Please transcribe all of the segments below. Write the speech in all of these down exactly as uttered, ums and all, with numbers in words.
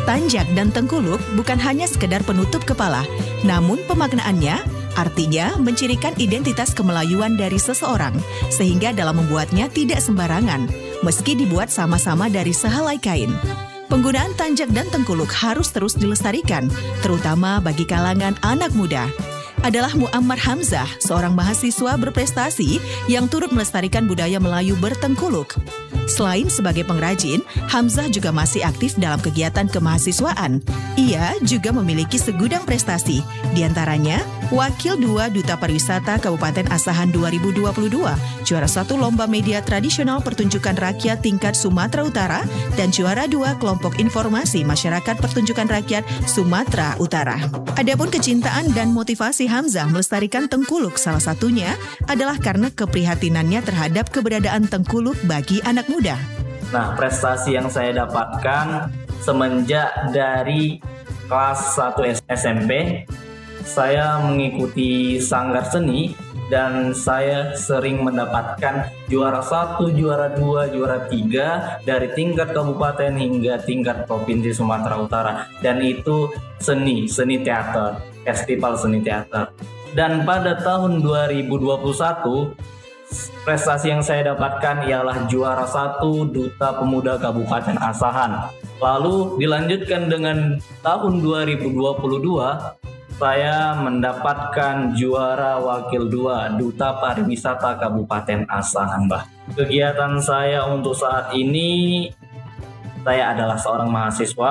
Tanjak dan tengkuluk bukan hanya sekedar penutup kepala, namun pemaknaannya artinya mencirikan identitas kemelayuan dari seseorang, sehingga dalam membuatnya tidak sembarangan, meski dibuat sama-sama dari sehelai kain. Penggunaan tanjak dan tengkuluk harus terus dilestarikan, terutama bagi kalangan anak muda. Adalah Muammar Hamzah, seorang mahasiswa berprestasi yang turut melestarikan budaya Melayu bertengkuluk. Selain sebagai pengrajin, Hamzah juga masih aktif dalam kegiatan kemahasiswaan. Ia juga memiliki segudang prestasi, diantaranya Wakil dua Duta Pariwisata Kabupaten Asahan dua ribu dua puluh dua, juara satu Lomba Media Tradisional Pertunjukan Rakyat tingkat Sumatera Utara, dan juara dua Kelompok Informasi Masyarakat Pertunjukan Rakyat Sumatera Utara. Adapun kecintaan dan motivasi Hamzah melestarikan tengkuluk salah satunya adalah karena keprihatinannya terhadap keberadaan tengkuluk bagi anak muda. Nah, prestasi yang saya dapatkan semenjak dari kelas satu S M P, saya mengikuti sanggar seni dan saya sering mendapatkan juara satu, juara dua, juara tiga dari tingkat kabupaten hingga tingkat provinsi Sumatera Utara. Dan itu seni, seni teater, festival seni teater. Dan pada tahun dua ribu dua puluh satu, prestasi yang saya dapatkan ialah juara satu Duta Pemuda Kabupaten Asahan. Lalu dilanjutkan dengan tahun dua ribu dua puluh dua, saya mendapatkan juara wakil dua Duta Pariwisata Kabupaten Asahan, Mbah. Kegiatan saya untuk saat ini, saya adalah seorang mahasiswa.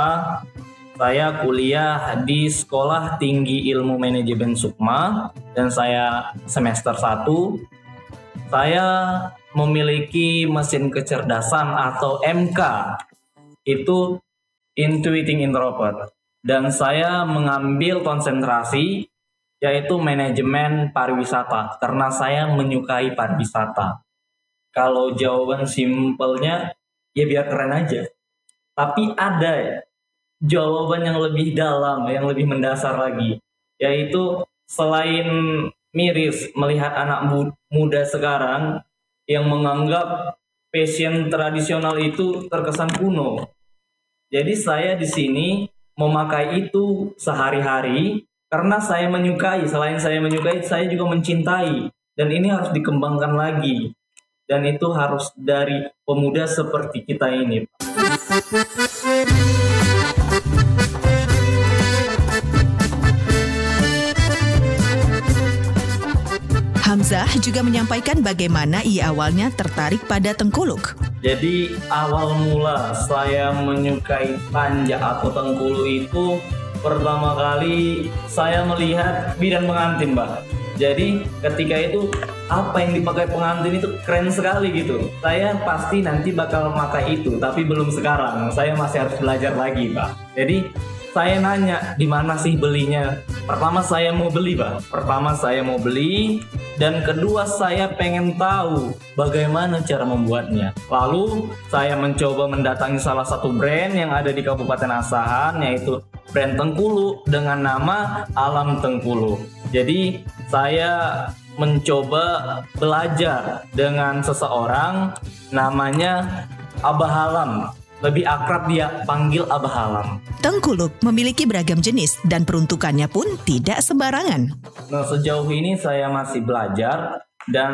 Saya kuliah di Sekolah Tinggi Ilmu Manajemen Sukma dan saya semester satu. Saya memiliki mesin kecerdasan atau M K, itu Intuiting Introvert. Dan saya mengambil konsentrasi yaitu manajemen pariwisata karena saya menyukai pariwisata. Kalau jawaban simpelnya ya biar keren aja. Tapi ada jawaban yang lebih dalam, yang lebih mendasar lagi, yaitu selain miris melihat anak muda sekarang yang menganggap fashion tradisional itu terkesan kuno. Jadi saya di sini memakai itu sehari-hari karena saya menyukai. Selain saya menyukai, saya juga mencintai. Dan ini harus dikembangkan lagi. Dan itu harus dari pemuda seperti kita ini. Hamzah juga menyampaikan bagaimana ia awalnya tertarik pada tengkuluk. Jadi awal mula saya menyukai tanjak atau tengkuluk itu pertama kali saya melihat bidan pengantin, Mbak. Jadi ketika itu apa yang dipakai pengantin itu keren sekali gitu. Saya pasti nanti bakal pakai itu, tapi belum sekarang. Saya masih harus belajar lagi, Pak. Jadi saya nanya di mana sih belinya. Pertama saya mau beli, Pak. Pertama saya mau beli. Dan kedua saya pengen tahu bagaimana cara membuatnya. Lalu saya mencoba mendatangi salah satu brand yang ada di Kabupaten Asahan, yaitu brand Tengkuluk dengan nama Alam Tengkuluk. Jadi saya mencoba belajar dengan seseorang namanya Abah Alam. Lebih akrab dia panggil Abah Alam. Tengkuluk memiliki beragam jenis dan peruntukannya pun tidak sembarangan. Nah, sejauh ini saya masih belajar dan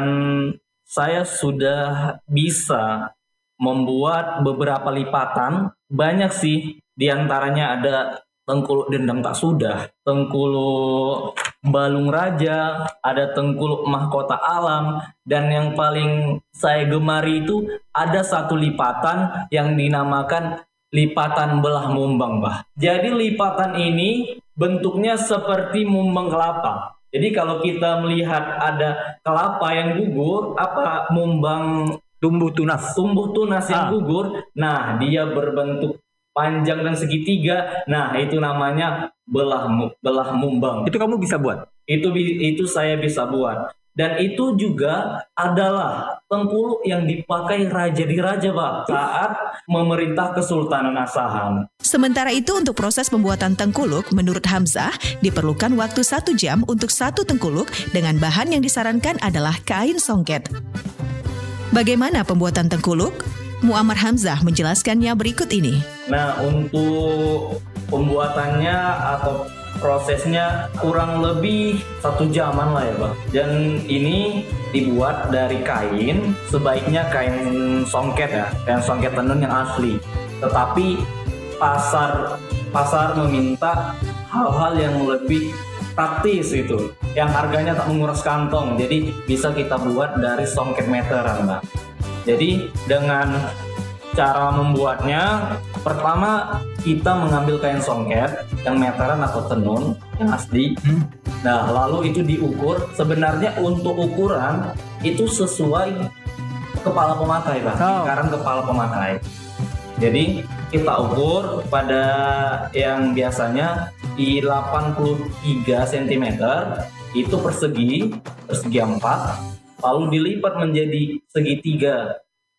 saya sudah bisa membuat beberapa lipatan. Banyak sih, diantaranya ada tengkuluk dendam tak sudah, tengkuluk balung raja, ada tengkuluk mahkota alam, dan yang paling saya gemari itu ada satu lipatan yang dinamakan lipatan belah mumbang, Bah. Jadi lipatan ini bentuknya seperti mumbang kelapa. Jadi kalau kita melihat ada kelapa yang gugur, apa mumbang tumbuh tunas, tumbuh tunas yang ah. gugur, nah dia berbentuk panjang dan segitiga. Nah, itu namanya belah belah mumbang. Itu kamu bisa buat? Itu itu saya bisa buat. Dan itu juga adalah tengkuluk yang dipakai raja di raja, Pak, saat memerintah Kesultanan Asahan. Sementara itu untuk proses pembuatan tengkuluk, menurut Hamzah, diperlukan waktu satu jam untuk satu tengkuluk dengan bahan yang disarankan adalah kain songket. Bagaimana pembuatan tengkuluk? Muammar Hamzah menjelaskannya berikut ini. Nah, untuk pembuatannya atau prosesnya kurang lebih satu jaman lah ya Bang. Dan ini dibuat dari kain, sebaiknya kain songket ya, kain songket tenun yang asli. Tetapi pasar pasar meminta hal-hal yang lebih praktis gitu, yang harganya tak menguras kantong. Jadi bisa kita buat dari songket meteran Bang. Jadi dengan cara membuatnya, pertama kita mengambil kain songket yang meteran atau tenun yang asli. Hmm. Nah, lalu itu diukur. Sebenarnya untuk ukuran itu sesuai kepala pemakai, Bang. Oh. Lingkaran kepala pemakai. Jadi kita ukur pada yang biasanya di delapan puluh tiga sentimeter itu persegi, persegi empat, lalu dilipat menjadi segitiga.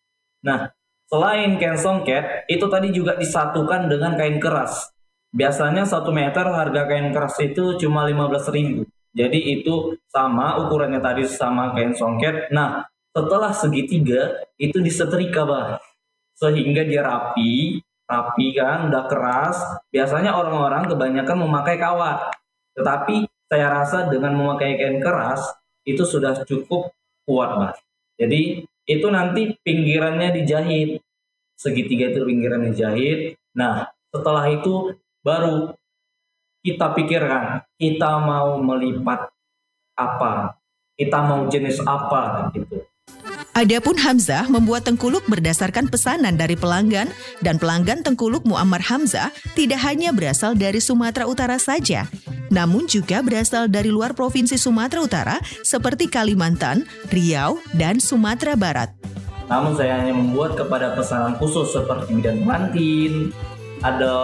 Nah, selain kain songket, itu tadi juga disatukan dengan kain keras. Biasanya satu meter harga kain keras itu cuma lima belas ribu. Jadi itu sama, ukurannya tadi sama kain songket. Nah, setelah segitiga, itu disetrika, Bah. Sehingga dia rapi, rapi kan, udah keras. Biasanya orang-orang kebanyakan memakai kawat. Tetapi saya rasa dengan memakai kain keras, itu sudah cukup kuat, Bah. Jadi itu nanti pinggirannya dijahit. Segitiga itu pinggiran dijahit. Nah, setelah itu baru kita pikirkan, kita mau melipat apa, kita mau jenis apa gitu. Adapun Hamzah membuat tengkuluk berdasarkan pesanan dari pelanggan, dan pelanggan tengkuluk Muammar Hamzah tidak hanya berasal dari Sumatera Utara saja, namun juga berasal dari luar Provinsi Sumatera Utara seperti Kalimantan, Riau, dan Sumatera Barat. Namun saya hanya membuat kepada pesanan khusus seperti bidang pengantin, ada